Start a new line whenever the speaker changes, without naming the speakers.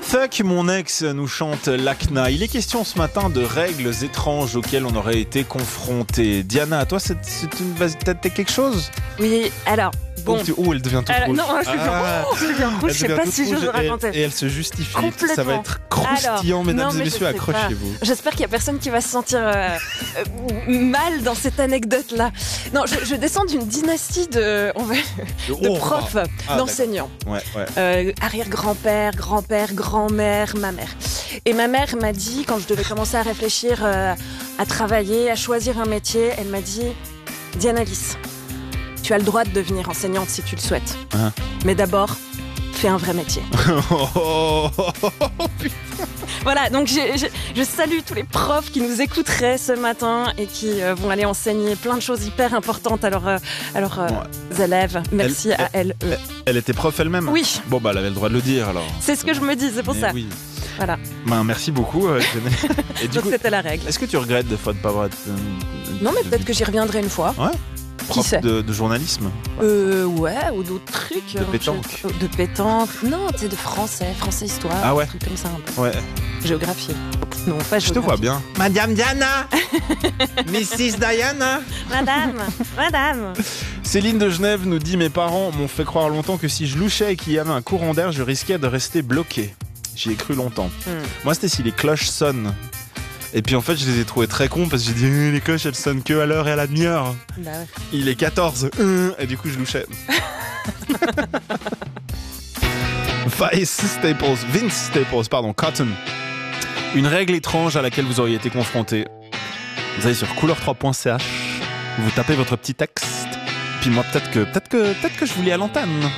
Fuck mon ex, nous chante Lakna. Il est question ce matin de règles étranges auxquelles on aurait été confronté. Diana, toi, t'as quelque chose?
Oui, alors, bon.
Oh, elle devient toute rouge.
Non, je deviens rouge, je sais pas si je veux raconter.
Et elle se justifie.
Complètement.
Ça va être croustillant, mesdames et messieurs, accrochez-vous.
J'espère qu'il y a personne qui va se sentir mal dans cette anecdote-là. Non, je descends d'une dynastie de profs, d'enseignants.
Ouais.
Arrière-grand-père, grand-père, grand-mère, ma mère. Et ma mère m'a dit, quand je devais commencer à réfléchir, à travailler, à choisir un métier, elle m'a dit « Diana-Lys, tu as le droit de devenir enseignante si tu le souhaites. Mais d'abord, fais un vrai métier. » Voilà, donc je salue tous les profs qui nous écouteraient ce matin et qui vont aller enseigner plein de choses hyper importantes à leurs élèves. Merci à elles.
Elle était prof elle-même?
Oui.
Bon, bah, elle avait le droit de le dire alors.
C'est ce que je me dis, c'est pour ça.
Oui.
Voilà.
Merci beaucoup. Et
donc c'était la règle.
Est-ce que tu regrettes des fois de ne pas avoir été...
Non, mais peut-être que j'y reviendrai une fois.
Ouais. Prof de journalisme?
Ouais, ou d'autres trucs.
De pétanque?
De pétanque. Non, tu sais, de français histoire.
Ah ouais?
Des trucs comme ça un peu.
Ouais.
Géographie. Non, pas géographie.
Je te vois bien. Madame Diana. Mrs. Diana.
Madame.
Céline de Genève nous dit « Mes parents m'ont fait croire longtemps que si je louchais et qu'il y avait un courant d'air, je risquais de rester bloqué. J'y ai cru longtemps. Moi, c'était si les cloches sonnent. Et puis en fait, je les ai trouvés très cons parce que j'ai dit les cloches, elles sonnent que à l'heure et à la demi-heure.
Bah ouais.
Il est 14. Et du coup, je louchais. Vince Staples, Cotton. Une règle étrange à laquelle vous auriez été confronté. Vous allez sur couleur3.ch, vous tapez votre petit texte. Puis moi, peut-être que je vous lis à l'antenne.